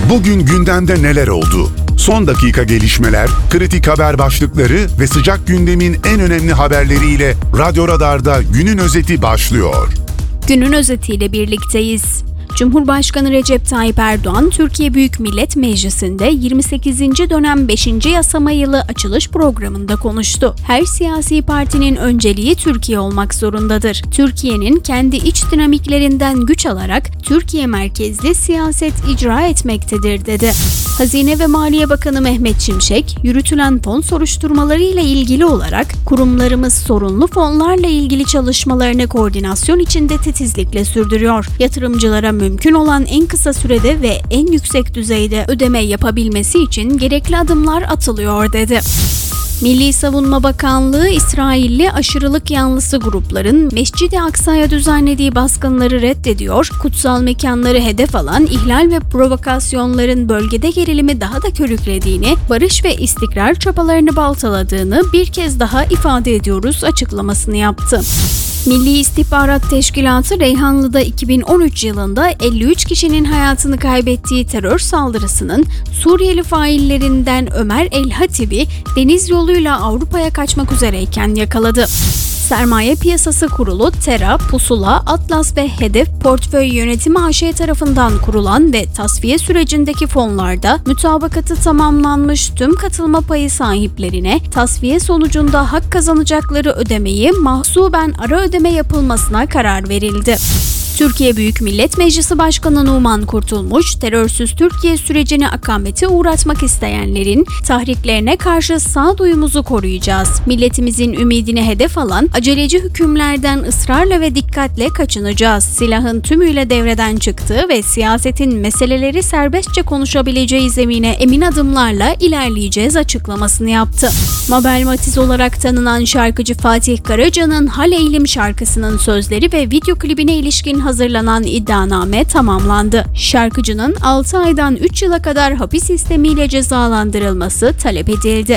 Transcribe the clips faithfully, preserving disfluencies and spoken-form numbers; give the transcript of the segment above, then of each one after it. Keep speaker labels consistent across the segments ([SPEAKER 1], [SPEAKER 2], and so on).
[SPEAKER 1] Bugün gündemde neler oldu? Son dakika gelişmeler, kritik haber başlıkları ve sıcak gündemin en önemli haberleriyle Radyo Radar'da günün özeti başlıyor.
[SPEAKER 2] Günün özetiyle birlikteyiz. Cumhurbaşkanı Recep Tayyip Erdoğan, Türkiye Büyük Millet Meclisi'nde yirmi sekizinci dönem beşinci yasama yılı açılış programında konuştu. Her siyasi partinin önceliği Türkiye olmak zorundadır. Türkiye'nin kendi iç dinamiklerinden güç alarak Türkiye merkezli siyaset icra etmektedir, dedi. Hazine ve Maliye Bakanı Mehmet Şimşek, yürütülen fon soruşturmaları ile ilgili olarak kurumlarımız sorunlu fonlarla ilgili çalışmalarını koordinasyon içinde titizlikle sürdürüyor. Yatırımcılara mümkün olan en kısa sürede ve en yüksek düzeyde ödeme yapabilmesi için gerekli adımlar atılıyor, dedi. Milli Savunma Bakanlığı, İsrailli aşırılık yanlısı grupların Mescid-i Aksa'ya düzenlediği baskınları reddediyor, kutsal mekanları hedef alan ihlal ve provokasyonların bölgede gerilimi daha da körüklediğini, barış ve istikrar çabalarını baltaladığını bir kez daha ifade ediyoruz açıklamasını yaptı. Milli İstihbarat Teşkilatı, Reyhanlı'da iki bin on üç yılında elli üç kişinin hayatını kaybettiği terör saldırısının Suriyeli faillerinden Ömer El-Hatib'i deniz yoluyla Avrupa'ya kaçmak üzereyken yakaladı. Sermaye Piyasası Kurulu, Tera, Pusula, Atlas ve Hedef Portföy Yönetimi A Ş tarafından kurulan ve tasfiye sürecindeki fonlarda mütabakatı tamamlanmış tüm katılma payı sahiplerine tasfiye sonucunda hak kazanacakları ödemeyi mahsuben ara ödeme yapılmasına karar verildi. Türkiye Büyük Millet Meclisi Başkanı Numan Kurtulmuş, terörsüz Türkiye sürecini akamete uğratmak isteyenlerin tahriklerine karşı sağduyumuzu koruyacağız. Milletimizin ümidini hedef alan aceleci hükümlerden ısrarla ve dikkatle kaçınacağız. Silahın tümüyle devreden çıktığı ve siyasetin meseleleri serbestçe konuşabileceği zemine emin adımlarla ilerleyeceğiz açıklamasını yaptı. Mabel Matiz olarak tanınan şarkıcı Fatih Karaca'nın Hal Eğilim şarkısının sözleri ve video klibine ilişkin hazırlanan iddianame tamamlandı. Şarkıcının altı aydan üç yıla kadar hapis sistemiyle cezalandırılması talep edildi.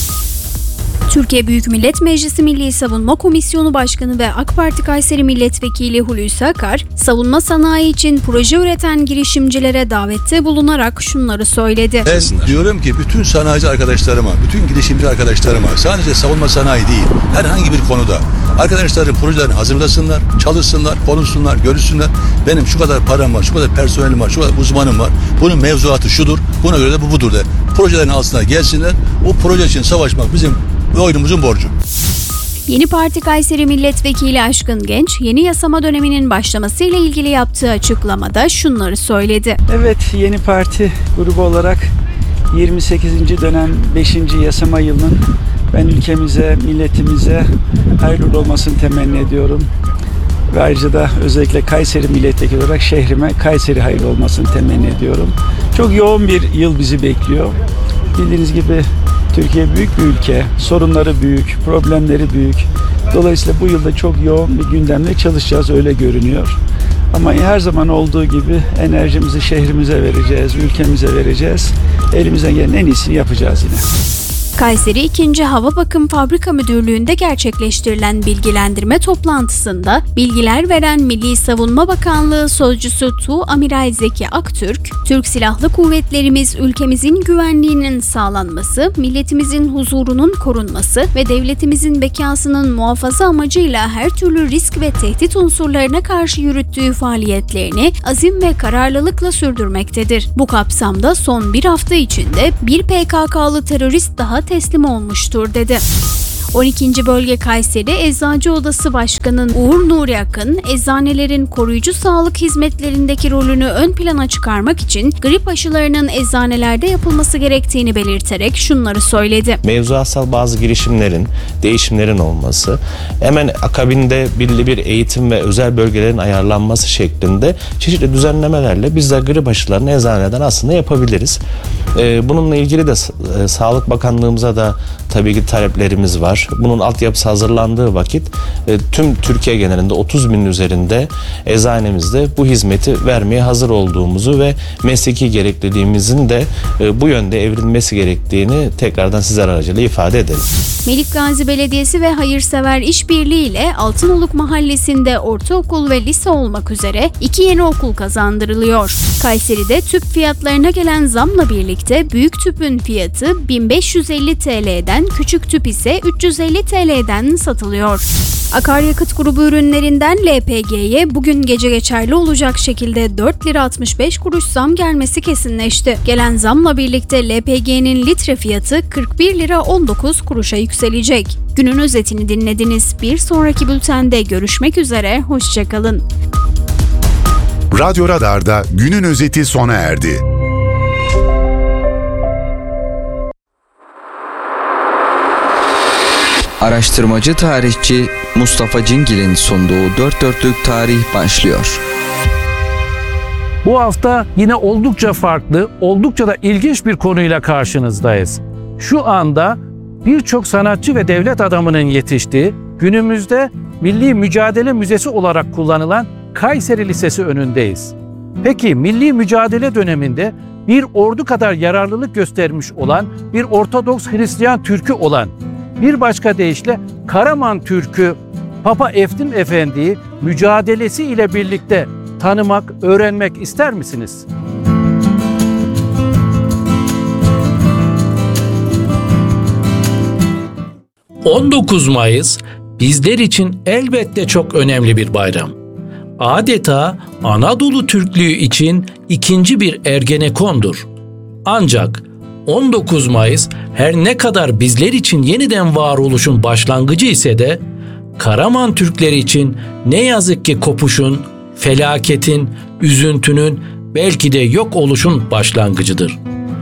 [SPEAKER 2] Türkiye Büyük Millet Meclisi Milli Savunma Komisyonu Başkanı ve AK Parti Kayseri Milletvekili Hulusi Akar, savunma sanayi için proje üreten girişimcilere davette bulunarak şunları söyledi.
[SPEAKER 3] Ben diyorum ki bütün sanayici arkadaşlarıma, bütün girişimci arkadaşlarıma, sadece savunma sanayi değil, herhangi bir konuda arkadaşların projelerini hazırlasınlar, çalışsınlar, konuşsunlar, görüşsünler. Benim şu kadar param var, şu kadar personelim var, şu kadar uzmanım var. Bunun mevzuatı şudur, buna göre de bu budur de. Projelerin altına gelsinler. O proje için savaşmak bizim oyunumuzun borcu.
[SPEAKER 2] Yeni Parti Kayseri Milletvekili Aşkın Genç, yeni yasama döneminin başlamasıyla ilgili yaptığı açıklamada şunları söyledi.
[SPEAKER 4] Evet, Yeni Parti grubu olarak yirmi sekizinci dönem beşinci yasama yılının ben ülkemize, milletimize hayırlı olmasını temenni ediyorum. Ve ayrıca da özellikle Kayseri milletvekili olarak şehrime Kayseri hayırlı olmasını temenni ediyorum. Çok yoğun bir yıl bizi bekliyor. Bildiğiniz gibi Türkiye büyük bir ülke, sorunları büyük, problemleri büyük. Dolayısıyla bu yılda çok yoğun bir gündemle çalışacağız, öyle görünüyor. Ama her zaman olduğu gibi enerjimizi şehrimize vereceğiz, ülkemize vereceğiz. Elimizden gelen en iyisini yapacağız yine.
[SPEAKER 2] Kayseri ikinci Hava Bakım Fabrika Müdürlüğü'nde gerçekleştirilen bilgilendirme toplantısında bilgiler veren Milli Savunma Bakanlığı Sözcüsü Tuğamiral Zeki Aktürk, Türk Silahlı Kuvvetlerimiz ülkemizin güvenliğinin sağlanması, milletimizin huzurunun korunması ve devletimizin bekasının muhafaza amacıyla her türlü risk ve tehdit unsurlarına karşı yürüttüğü faaliyetlerini azim ve kararlılıkla sürdürmektedir. Bu kapsamda son bir hafta içinde bir P K K'lı terörist daha teslim olmuştur, dedi. on ikinci Bölge Kayseri Eczacı Odası Başkanı Uğur Nuri Akın, eczanelerin koruyucu sağlık hizmetlerindeki rolünü ön plana çıkarmak için grip aşılarının eczanelerde yapılması gerektiğini belirterek şunları söyledi.
[SPEAKER 5] Mevzuatsal bazı girişimlerin, değişimlerin olması, hemen akabinde belli bir eğitim ve özel bölgelerin ayarlanması şeklinde çeşitli düzenlemelerle biz de grip aşılarını eczaneden aslında yapabiliriz. Bununla ilgili de Sağlık Bakanlığımıza da tabii ki taleplerimiz var. var. Bunun altyapısı hazırlandığı vakit e, tüm Türkiye genelinde otuz binin üzerinde eczanemizde bu hizmeti vermeye hazır olduğumuzu ve mesleki gerekliliğimizin de e, bu yönde evrilmesi gerektiğini tekrardan sizler aracılığıyla ifade edelim.
[SPEAKER 2] Melikgazi Belediyesi ve Hayırsever İşbirliği ile Altınoluk Mahallesi'nde ortaokul ve lise olmak üzere iki yeni okul kazandırılıyor. Kayseri'de tüp fiyatlarına gelen zamla birlikte büyük tüpün fiyatı bin beş yüz elli TL'den, küçük tüp ise üç yüz elli TL'den satılıyor. Akaryakıt grubu ürünlerinden L P G'ye bugün gece geçerli olacak şekilde dört lira altmış beş kuruş zam gelmesi kesinleşti. Gelen zamla birlikte L P G'nin litre fiyatı kırk bir lira on dokuz kuruşa yükselecek. Günün özetini dinlediniz. Bir sonraki bültende görüşmek üzere, hoşçakalın.
[SPEAKER 1] Radyo Radar'da günün özeti sona erdi.
[SPEAKER 6] Araştırmacı tarihçi Mustafa Cingil'in sunduğu Dört Dörtlük Tarih başlıyor.
[SPEAKER 7] Bu hafta yine oldukça farklı, oldukça da ilginç bir konuyla karşınızdayız. Şu anda birçok sanatçı ve devlet adamının yetiştiği, günümüzde Milli Mücadele Müzesi olarak kullanılan Kayseri Lisesi önündeyiz. Peki Milli Mücadele döneminde bir ordu kadar yararlılık göstermiş olan bir Ortodoks Hristiyan Türk'ü olan, bir başka deyişle Karaman Türk'ü Papa Eftim Efendi'yi mücadelesi ile birlikte tanımak, öğrenmek ister misiniz?
[SPEAKER 8] on dokuz Mayıs bizler için elbette çok önemli bir bayram. Adeta Anadolu Türklüğü için ikinci bir Ergenekon'dur. Ancak on dokuz Mayıs her ne kadar bizler için yeniden varoluşun başlangıcı ise de Karaman Türkleri için ne yazık ki kopuşun, felaketin, üzüntünün, belki de yok oluşun başlangıcıdır.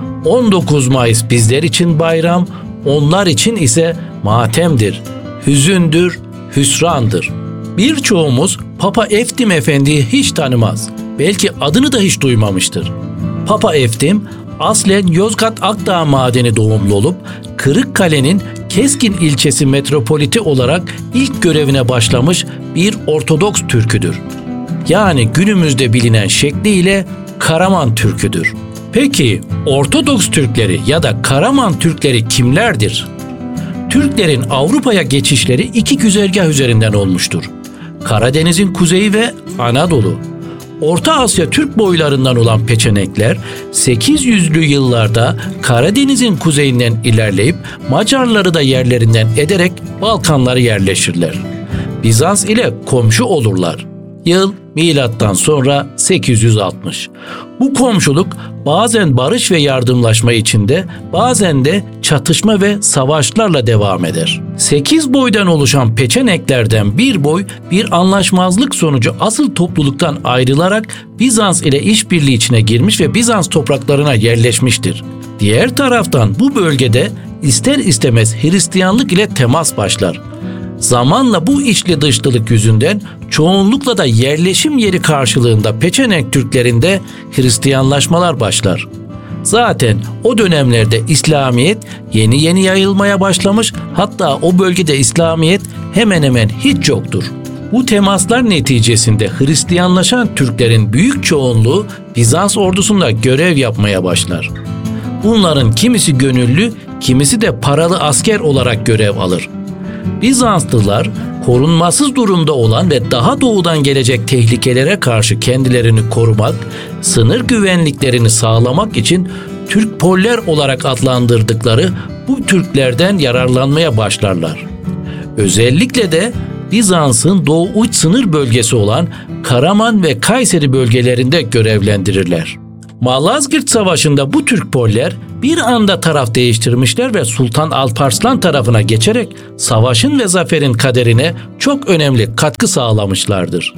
[SPEAKER 8] on dokuz Mayıs bizler için bayram, onlar için ise matemdir, hüzündür, hüsrandır. Birçoğumuz Papa Eftim Efendi'yi hiç tanımaz, belki adını da hiç duymamıştır. Papa Eftim, aslen Yozgat Akdağ Madeni doğumlu olup Kırıkkale'nin Keskin ilçesi metropoliti olarak ilk görevine başlamış bir Ortodoks Türküdür. Yani günümüzde bilinen şekliyle Karaman Türküdür. Peki Ortodoks Türkleri ya da Karaman Türkleri kimlerdir? Türklerin Avrupa'ya geçişleri iki güzergah üzerinden olmuştur. Karadeniz'in kuzeyi ve Anadolu. Orta Asya Türk boylarından olan Peçenekler sekiz yüzlü yıllarda Karadeniz'in kuzeyinden ilerleyip Macarları da yerlerinden ederek Balkanlara yerleşirler. Bizans ile komşu olurlar. Yıl milattan sonra sekiz yüz altmış. Bu komşuluk bazen barış ve yardımlaşma içinde, bazen de çatışma ve savaşlarla devam eder. Sekiz boydan oluşan Peçeneklerden bir boy bir anlaşmazlık sonucu asıl topluluktan ayrılarak Bizans ile işbirliği içine girmiş ve Bizans topraklarına yerleşmiştir. Diğer taraftan bu bölgede ister istemez Hristiyanlık ile temas başlar. Zamanla bu içli dışlılık yüzünden çoğunlukla da yerleşim yeri karşılığında Peçenek Türklerinde Hristiyanlaşmalar başlar. Zaten o dönemlerde İslamiyet yeni yeni yayılmaya başlamış, hatta o bölgede İslamiyet hemen hemen hiç yoktur. Bu temaslar neticesinde Hristiyanlaşan Türklerin büyük çoğunluğu Bizans ordusunda görev yapmaya başlar. Bunların kimisi gönüllü, kimisi de paralı asker olarak görev alır. Bizanslılar korunmasız durumda olan ve daha doğudan gelecek tehlikelere karşı kendilerini korumak, sınır güvenliklerini sağlamak için Türk Poller olarak adlandırdıkları bu Türklerden yararlanmaya başlarlar. Özellikle de Bizans'ın doğu uç sınır bölgesi olan Karaman ve Kayseri bölgelerinde görevlendirirler. Malazgirt Savaşı'nda bu Türk Poller bir anda taraf değiştirmişler ve Sultan Alparslan tarafına geçerek savaşın ve zaferin kaderine çok önemli katkı sağlamışlardır.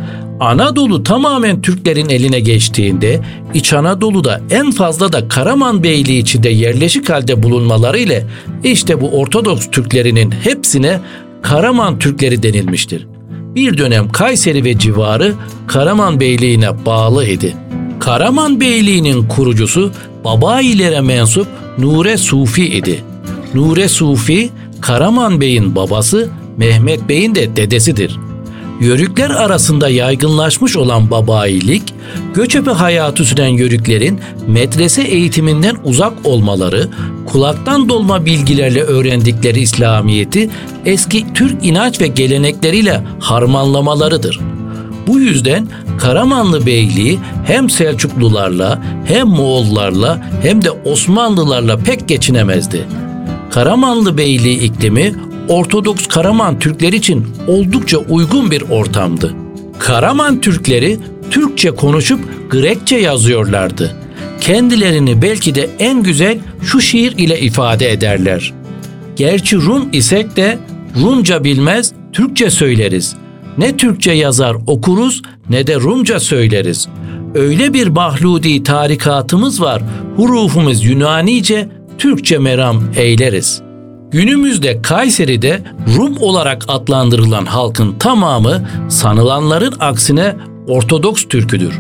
[SPEAKER 8] Anadolu tamamen Türklerin eline geçtiğinde İç Anadolu'da en fazla da Karaman Beyliği içinde yerleşik halde bulunmaları ile işte bu Ortodoks Türklerinin hepsine Karaman Türkleri denilmiştir. Bir dönem Kayseri ve civarı Karaman Beyliği'ne bağlı idi. Karaman Beyliği'nin kurucusu Babailere mensup Nure Sufi idi. Nure Sufi, Karaman Bey'in babası, Mehmet Bey'in de dedesidir. Yörükler arasında yaygınlaşmış olan babayilik, göçebe hayatı süren yörüklerin medrese eğitiminden uzak olmaları, kulaktan dolma bilgilerle öğrendikleri İslamiyet'i eski Türk inanç ve gelenekleriyle harmanlamalarıdır. Bu yüzden Karamanlı Beyliği hem Selçuklularla, hem Moğollarla, hem de Osmanlılarla pek geçinemezdi. Karamanlı Beyliği iklimi Ortodoks Karaman Türkleri için oldukça uygun bir ortamdı. Karaman Türkleri Türkçe konuşup Grekçe yazıyorlardı. Kendilerini belki de en güzel şu şiir ile ifade ederler. Gerçi Rum isek de Rumca bilmez, Türkçe söyleriz. Ne Türkçe yazar okuruz, ne de Rumca söyleriz. Öyle bir mahludi tarikatımız var, hurufumuz Yunanice, Türkçe meram eyleriz. Günümüzde Kayseri'de Rum olarak adlandırılan halkın tamamı sanılanların aksine Ortodoks Türküdür.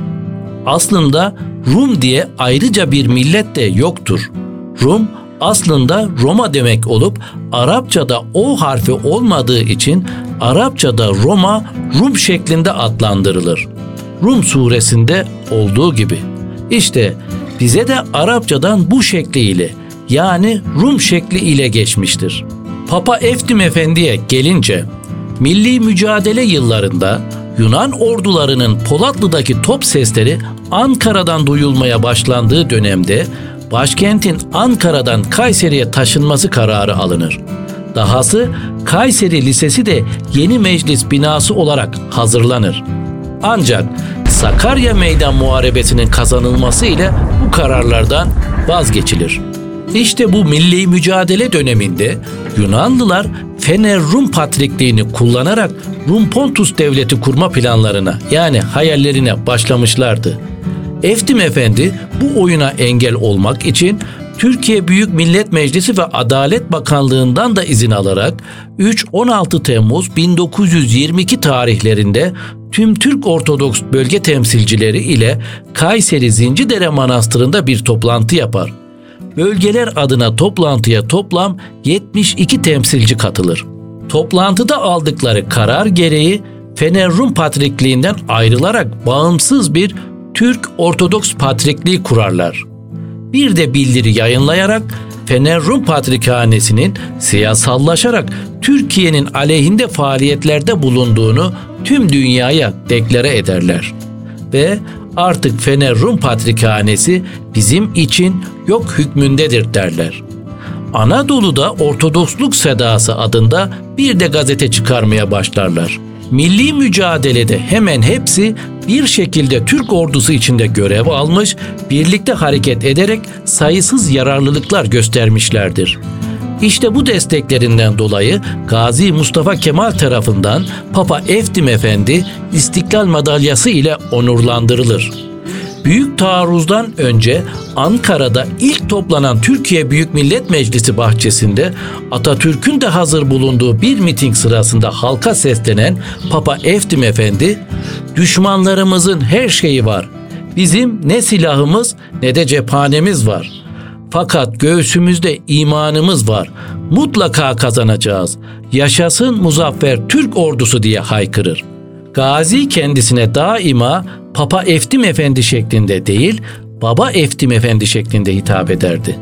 [SPEAKER 8] Aslında Rum diye ayrıca bir millet de yoktur. Rum aslında Roma demek olup Arapçada O harfi olmadığı için Arapçada Roma Rum şeklinde adlandırılır. Rum suresinde olduğu gibi. İşte bize de Arapçadan bu şekliyle, yani Rum şekli ile geçmiştir. Papa Eftim Efendi'ye gelince, milli mücadele yıllarında Yunan ordularının Polatlı'daki top sesleri Ankara'dan duyulmaya başlandığı dönemde başkentin Ankara'dan Kayseri'ye taşınması kararı alınır. Dahası Kayseri Lisesi de yeni meclis binası olarak hazırlanır. Ancak Sakarya Meydan Muharebesi'nin kazanılması ile bu kararlardan vazgeçilir. İşte bu milli mücadele döneminde Yunanlılar Fener Rum Patrikliğini kullanarak Rum Pontus Devleti kurma planlarına, yani hayallerine başlamışlardı. Eftim Efendi bu oyuna engel olmak için Türkiye Büyük Millet Meclisi ve Adalet Bakanlığı'ndan da izin alarak üç on altı Temmuz bin dokuz yüz yirmi iki tarihlerinde tüm Türk Ortodoks bölge temsilcileri ile Kayseri Zincidere Manastırı'nda bir toplantı yapar. Bölgeler adına toplantıya toplam yetmiş iki temsilci katılır. Toplantıda aldıkları karar gereği Fener Rum Patrikliğinden ayrılarak bağımsız bir Türk Ortodoks Patrikliği kurarlar. Bir de bildiri yayınlayarak Fener Rum Patrikhanesi'nin siyasallaşarak Türkiye'nin aleyhinde faaliyetlerde bulunduğunu tüm dünyaya deklare ederler. Ve artık Fener Rum Patrikhanesi bizim için yok hükmündedir derler. Anadolu'da Ortodoksluk Sedası adında bir de gazete çıkarmaya başlarlar. Milli mücadelede hemen hepsi bir şekilde Türk ordusu içinde görev almış, birlikte hareket ederek sayısız yararlılıklar göstermişlerdir. İşte bu desteklerinden dolayı Gazi Mustafa Kemal tarafından Papa Eftim Efendi İstiklal Madalyası ile onurlandırılır. Büyük taarruzdan önce Ankara'da ilk toplanan Türkiye Büyük Millet Meclisi bahçesinde Atatürk'ün de hazır bulunduğu bir miting sırasında halka seslenen Papa Eftim Efendi, "Düşmanlarımızın her şeyi var. Bizim ne silahımız ne de cephanemiz var. Fakat göğsümüzde imanımız var. Mutlaka kazanacağız. Yaşasın muzaffer Türk ordusu" diye haykırır. Gazi kendisine daima Papa Eftim Efendi şeklinde değil, Baba Eftim Efendi şeklinde hitap ederdi.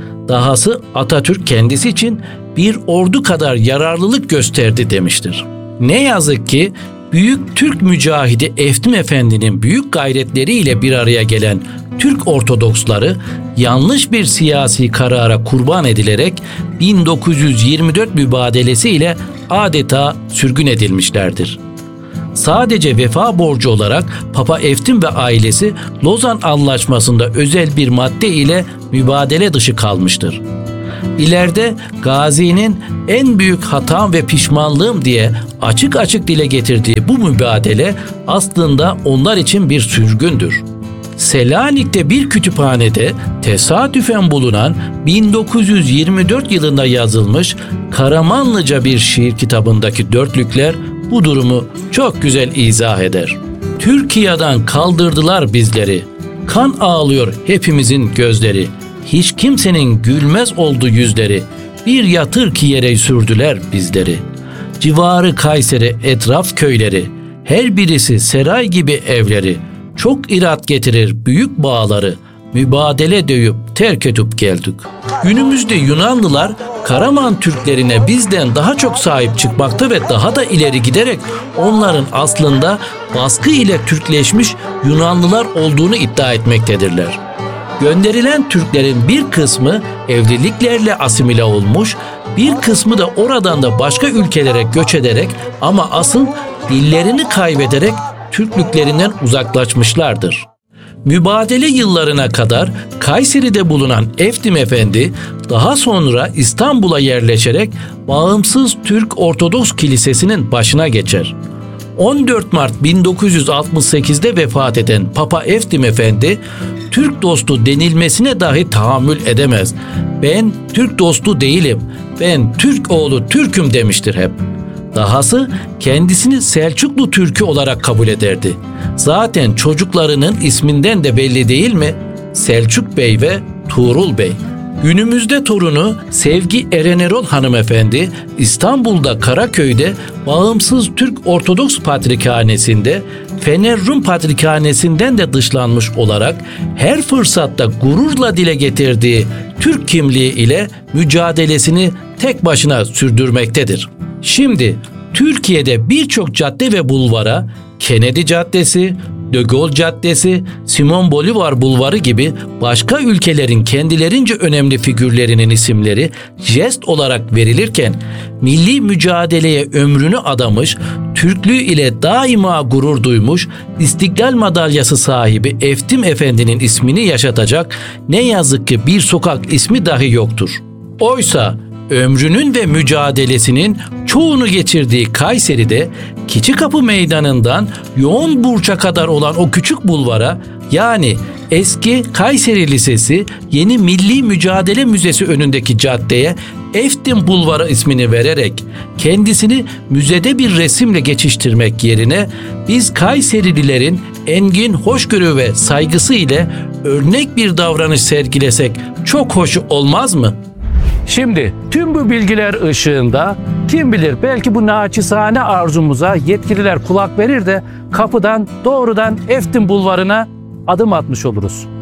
[SPEAKER 8] Dahası Atatürk kendisi için bir ordu kadar yararlılık gösterdi demiştir. Ne yazık ki büyük Türk mücahidi Eftim Efendi'nin büyük gayretleriyle bir araya gelen Türk Ortodoksları yanlış bir siyasi karara kurban edilerek bin dokuz yüz yirmi dört mübadelesiyle adeta sürgün edilmişlerdir. Sadece vefa borcu olarak Papa Eftim ve ailesi Lozan Anlaşması'nda özel bir madde ile mübadele dışı kalmıştır. İleride Gazi'nin en büyük hatam ve pişmanlığım diye açık açık dile getirdiği bu mübadele aslında onlar için bir sürgündür. Selanik'te bir kütüphanede tesadüfen bulunan bin dokuz yüz yirmi dört yılında yazılmış Karamanlıca bir şiir kitabındaki dörtlükler bu durumu çok güzel izah eder. Türkiye'den kaldırdılar bizleri, kan ağlıyor hepimizin gözleri, hiç kimsenin gülmez oldu yüzleri, bir yatır ki yere sürdüler bizleri. Civarı Kayseri etraf köyleri, her birisi seray gibi evleri, çok irat getirir büyük bağları, mübadele dövüp terk edip geldik. Günümüzde Yunanlılar Karaman Türklerine bizden daha çok sahip çıkmakta ve daha da ileri giderek onların aslında baskı ile Türkleşmiş Yunanlılar olduğunu iddia etmektedirler. Gönderilen Türklerin bir kısmı evliliklerle asimile olmuş, bir kısmı da oradan da başka ülkelere göç ederek ama asıl dillerini kaybederek Türklüklerinden uzaklaşmışlardır. Mübadele yıllarına kadar Kayseri'de bulunan Eftim Efendi daha sonra İstanbul'a yerleşerek Bağımsız Türk Ortodoks Kilisesi'nin başına geçer. on dört Mart bin dokuz yüz altmış sekizde vefat eden Papa Eftim Efendi, Türk dostu denilmesine dahi tahammül edemez. Ben Türk dostu değilim, ben Türk oğlu Türk'üm demiştir hep. Dahası kendisini Selçuklu Türk'ü olarak kabul ederdi. Zaten çocuklarının isminden de belli değil mi? Selçuk Bey ve Tuğrul Bey. Günümüzde torunu Sevgi Erenerol hanımefendi İstanbul'da Karaköy'de Bağımsız Türk Ortodoks Patrikhanesi'nde Fener Rum Patrikhanesi'nden de dışlanmış olarak her fırsatta gururla dile getirdiği Türk kimliği ile mücadelesini tek başına sürdürmektedir. Şimdi Türkiye'de birçok cadde ve bulvara Kennedy Caddesi, De Gaulle Caddesi, Simon Bolivar Bulvarı gibi başka ülkelerin kendilerince önemli figürlerinin isimleri jest olarak verilirken milli mücadeleye ömrünü adamış, Türklüğü ile daima gurur duymuş, İstiklal Madalyası sahibi Eftim Efendi'nin ismini yaşatacak ne yazık ki bir sokak ismi dahi yoktur. Oysa ömrünün ve mücadelesinin çoğunu geçirdiği Kayseri'de Keçikapı Meydanı'ndan Yoğunburç'a kadar olan o küçük bulvara, yani eski Kayseri Lisesi yeni Milli Mücadele Müzesi önündeki caddeye Eftim Bulvarı ismini vererek kendisini müzede bir resimle geçiştirmek yerine biz Kayserililerin engin hoşgörü ve saygısı ile örnek bir davranış sergilesek çok hoş olmaz mı?
[SPEAKER 7] Şimdi tüm bu bilgiler ışığında kim bilir belki bu naçizane arzumuza yetkililer kulak verir de kapıdan doğrudan Eftim Bulvarı'na adım atmış oluruz.